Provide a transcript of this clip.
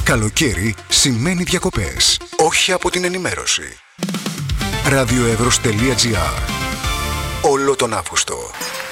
Καλοκαίρι σημαίνει διακοπές, όχι από την ενημέρωση. Radioevros.gr. Όλο τον Αύγουστο.